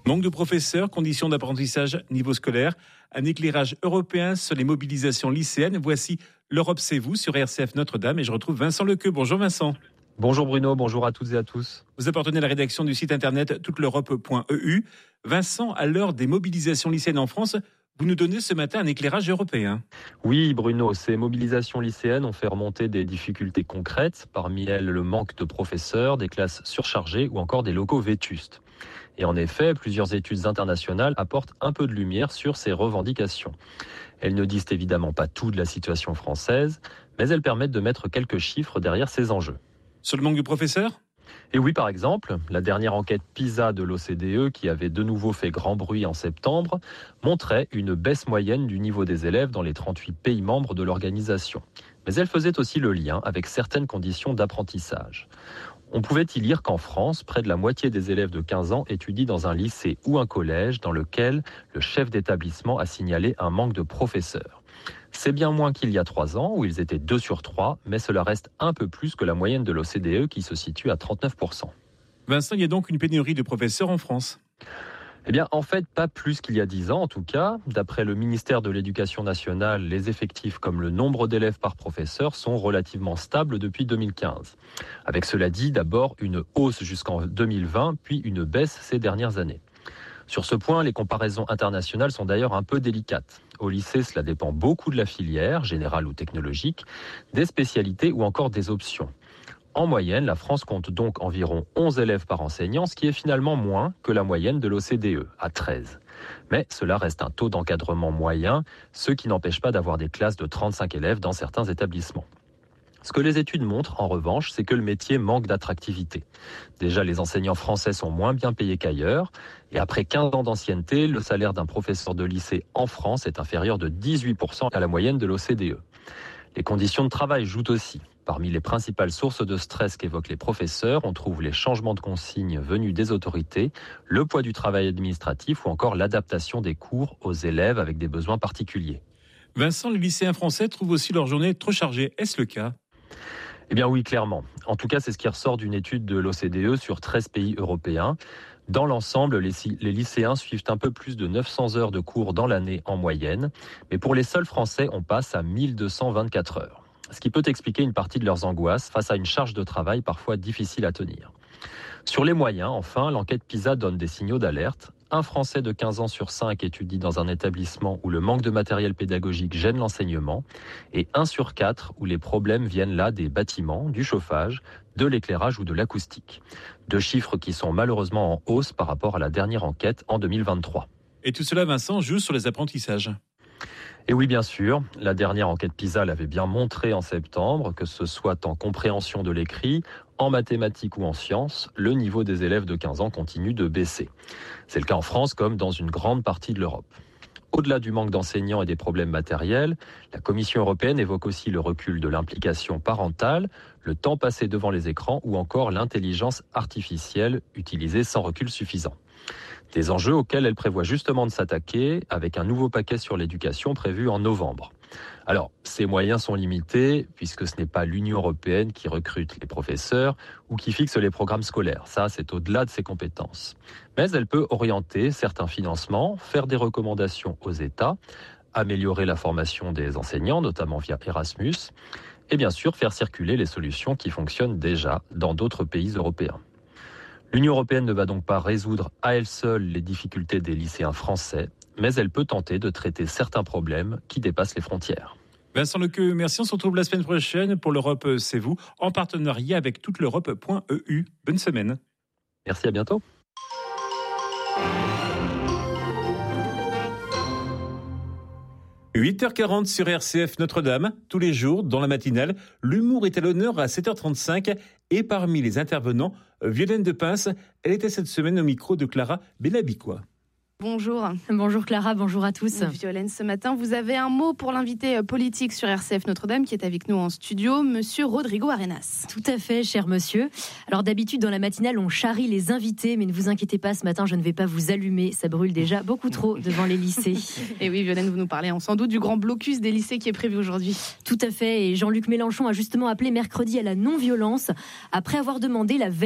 Manque de professeurs, conditions d'apprentissage, niveau scolaire, un éclairage européen sur les mobilisations lycéennes. Voici l'Europe, c'est vous sur RCF Notre-Dame et je retrouve Vincent Lequeux. Bonjour Vincent. Bonjour Bruno, bonjour à toutes et à tous. Vous appartenez à la rédaction du site internet touteleurope.eu. Vincent, à l'heure des mobilisations lycéennes en France, vous nous donnez ce matin un éclairage européen. Oui Bruno, ces mobilisations lycéennes ont fait remonter des difficultés concrètes, parmi elles le manque de professeurs, des classes surchargées ou encore des locaux vétustes. Et en effet, plusieurs études internationales apportent un peu de lumière sur ces revendications. Elles ne disent évidemment pas tout de la situation française, mais elles permettent de mettre quelques chiffres derrière ces enjeux. Sur le manque de professeurs ? Et oui, par exemple, la dernière enquête PISA de l'OCDE, qui avait de nouveau fait grand bruit en septembre, montrait une baisse moyenne du niveau des élèves dans les 38 pays membres de l'organisation. Mais elle faisait aussi le lien avec certaines conditions d'apprentissage. On pouvait y lire qu'en France, près de la moitié des élèves de 15 ans étudient dans un lycée ou un collège dans lequel le chef d'établissement a signalé un manque de professeurs. C'est bien moins qu'il y a 3 ans, où ils étaient 2 sur 3, mais cela reste un peu plus que la moyenne de l'OCDE qui se situe à 39%. Vincent, il y a donc une pénurie de professeurs en France ? Eh bien, en fait, pas plus qu'il y a 10 ans, en tout cas. D'après le ministère de l'Éducation nationale, les effectifs comme le nombre d'élèves par professeur sont relativement stables depuis 2015. Avec cela dit, d'abord une hausse jusqu'en 2020, puis une baisse ces dernières années. Sur ce point, les comparaisons internationales sont d'ailleurs un peu délicates. Au lycée, cela dépend beaucoup de la filière, générale ou technologique, des spécialités ou encore des options. En moyenne, la France compte donc environ 11 élèves par enseignant, ce qui est finalement moins que la moyenne de l'OCDE, à 13. Mais cela reste un taux d'encadrement moyen, ce qui n'empêche pas d'avoir des classes de 35 élèves dans certains établissements. Ce que les études montrent, en revanche, c'est que le métier manque d'attractivité. Déjà, les enseignants français sont moins bien payés qu'ailleurs. Et après 15 ans d'ancienneté, le salaire d'un professeur de lycée en France est inférieur de 18% à la moyenne de l'OCDE. Les conditions de travail jouent aussi. Parmi les principales sources de stress qu'évoquent les professeurs, on trouve les changements de consignes venus des autorités, le poids du travail administratif ou encore l'adaptation des cours aux élèves avec des besoins particuliers. Vincent, les lycéens français trouvent aussi leur journée trop chargée. Est-ce le cas ? Eh bien oui, clairement. En tout cas, c'est ce qui ressort d'une étude de l'OCDE sur 13 pays européens. Dans l'ensemble, les lycéens suivent un peu plus de 900 heures de cours dans l'année en moyenne. Mais pour les seuls Français, on passe à 1224 heures. Ce qui peut expliquer une partie de leurs angoisses face à une charge de travail parfois difficile à tenir. Sur les moyens, enfin, l'enquête PISA donne des signaux d'alerte. Un Français de 15 ans sur 5 étudie dans un établissement où le manque de matériel pédagogique gêne l'enseignement et 1 sur 4 où les problèmes viennent là des bâtiments, du chauffage, de l'éclairage ou de l'acoustique. 2 chiffres qui sont malheureusement en hausse par rapport à la dernière enquête en 2023. Et tout cela, Vincent, joue sur les apprentissages. Et oui, bien sûr, la dernière enquête PISA l'avait bien montré en septembre, que ce soit en compréhension de l'écrit, en mathématiques ou en sciences, le niveau des élèves de 15 ans continue de baisser. C'est le cas en France comme dans une grande partie de l'Europe. Au-delà du manque d'enseignants et des problèmes matériels, la Commission européenne évoque aussi le recul de l'implication parentale, le temps passé devant les écrans ou encore l'intelligence artificielle utilisée sans recul suffisant. Des enjeux auxquels elle prévoit justement de s'attaquer avec un nouveau paquet sur l'éducation prévu en novembre. Alors, ces moyens sont limités puisque ce n'est pas l'Union européenne qui recrute les professeurs ou qui fixe les programmes scolaires. Ça, c'est au-delà de ses compétences. Mais elle peut orienter certains financements, faire des recommandations aux États, améliorer la formation des enseignants, notamment via Erasmus, et bien sûr faire circuler les solutions qui fonctionnent déjà dans d'autres pays européens. L'Union européenne ne va donc pas résoudre à elle seule les difficultés des lycéens français, mais elle peut tenter de traiter certains problèmes qui dépassent les frontières. Vincent Lequeux, merci. On se retrouve la semaine prochaine pour l'Europe, c'est vous, en partenariat avec touteleurope.eu. Bonne semaine. Merci, à bientôt. – 8h40 sur RCF Notre-Dame, tous les jours dans la matinale. L'humour est à l'honneur à 7h35 et parmi les intervenants, Violaine de Pince, elle était cette semaine au micro de Clara Bellabicois. Bonjour. Bonjour Clara, bonjour à tous. Violaine, ce matin, vous avez un mot pour l'invité politique sur RCF Notre-Dame qui est avec nous en studio, monsieur Rodrigo Arenas. Tout à fait, cher monsieur. Alors d'habitude, dans la matinale, on charrie les invités, mais ne vous inquiétez pas, ce matin, je ne vais pas vous allumer. Ça brûle déjà beaucoup trop devant les lycées. Et oui, Violaine, vous nous parlez sans doute du grand blocus des lycées qui est prévu aujourd'hui. Tout à fait, et Jean-Luc Mélenchon a justement appelé mercredi à la non-violence, après avoir demandé la veille